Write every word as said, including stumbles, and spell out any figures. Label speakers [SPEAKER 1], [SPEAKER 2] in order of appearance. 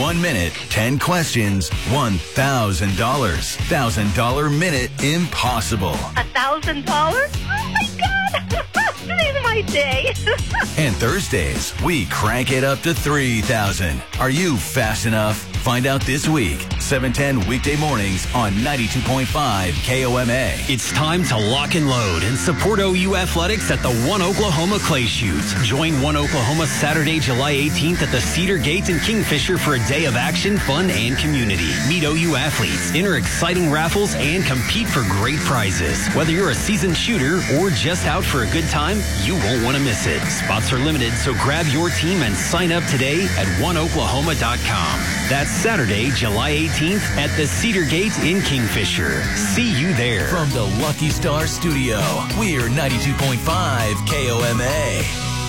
[SPEAKER 1] One minute, ten questions, one thousand dollars. one thousand dollars minute impossible.
[SPEAKER 2] A thousand dollars? Oh my God! Today's my day.
[SPEAKER 1] And Thursdays, we crank it up to three thousand dollars. Are you fast enough? Find out this week. seven ten weekday mornings on ninety-two point five K O M A.
[SPEAKER 3] It's time to lock and load and support O U Athletics at the One Oklahoma Clay Shoot. Join One Oklahoma Saturday, July eighteenth at the Cedar Gate in Kingfisher for a day of action, fun, and community. Meet O U athletes, enter exciting raffles, and compete for great prizes. Whether you're a seasoned shooter or just out for a good time, you won't want to miss it. Spots are limited, so grab your team and sign up today at one oklahoma dot com. That's Saturday, July eighteenth at the Cedar Gate in Kingfisher. See you there.
[SPEAKER 1] From the Lucky Star Studio, we're ninety-two point five K O M A.